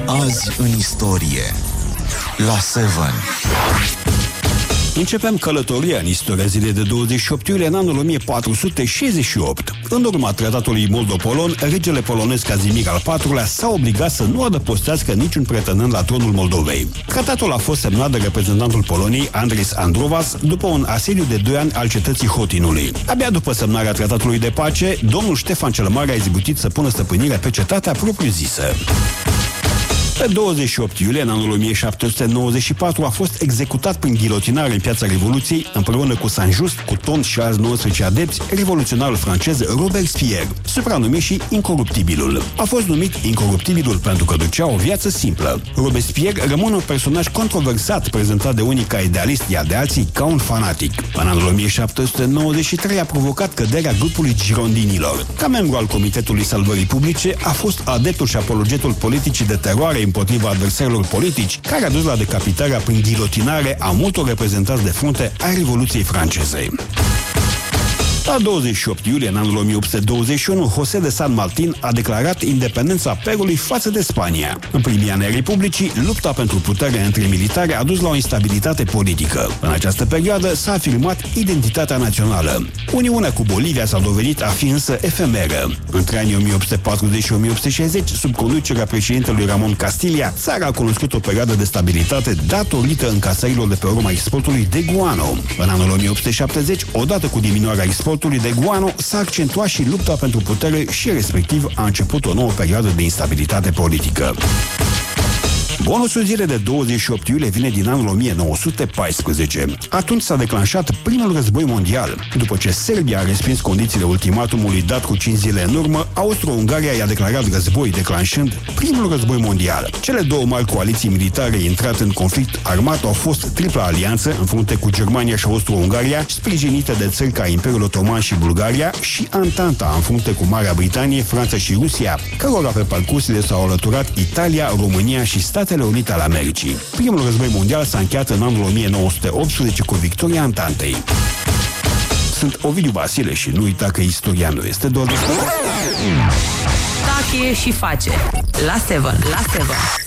Azi în istorie la 7. Începem călătoria în istoria zilei de 28 iulie în anul 1468. În urma tratatului Moldopolon, regele polonez Kazimir al IV-lea s-a obligat să nu adăpostească niciun pretendent la tronul Moldovei. Tratatul a fost semnat de reprezentantul Poloniei, Andris Androvas, după un asediu de 2 ani al cetății Hotinului. Abia după semnarea tratatului de pace, domnul Ștefan cel Mare a izbutit să pună stăpânirea pe cetatea propriu-zisă. Pe 28 iulie, în anul 1794, a fost executat prin ghilotinare în Piața Revoluției, împreună cu Saint-Just, Couthon și alți 19 adepți, revoluționarul francez Robespierre, supranumit și Incoruptibilul. A fost numit Incoruptibilul pentru că ducea o viață simplă. Robespierre rămâne un personaj controversat, prezentat de unii ca idealist, iar de alții ca un fanatic. În anul 1793 a provocat căderea grupului girondinilor. Ca membru al Comitetului Salvării Publice, a fost adeptul și apologetul politicii de teroare împotriva adversarilor politici, care a dus la decapitarea prin ghilotinare a multor reprezentanți de frunte ai Revoluției franceze. La 28 iulie, în anul 1821, José de San Martín a declarat independența Perului față de Spania. În primii ani ai Republicii, lupta pentru putere între militari a dus la o instabilitate politică. În această perioadă s-a afirmat identitatea națională. Uniunea cu Bolivia s-a dovedit a fi însă efemeră. Între anii 1840 și 1860, sub conducerea președintelui Ramon Castilla, țara a cunoscut o perioadă de stabilitate datorită încasărilor de pe urma exportului de guano. În anul 1870, odată cu diminuarea exportului de guano, s-a accentuat și lupta pentru putere și respectiv a început o nouă perioadă de instabilitate politică. Bonusul zilei de 28 iulie vine din anul 1914. Atunci s-a declanșat primul război mondial. După ce Serbia a respins condițiile ultimatumului dat cu 5 zile în urmă, Austro-Ungaria i-a declarat război, declanșând primul război mondial. Cele două mari coaliții militare intrate în conflict armat au fost tripla alianță, în frunte cu Germania și Austro-Ungaria, sprijinită de țări ca Imperiul Otoman și Bulgaria, și Antanta, în frunte cu Marea Britanie, Franța și Rusia, cărora pe parcursurile s-au alăturat Italia, România și Statele Unite ale Americii. Primul război mondial s-a încheiat în anul 1918 cu victoria Antantei. Sunt Ovidiu Basile și nu uita că istoria nu este doar... Tache și face. La 7.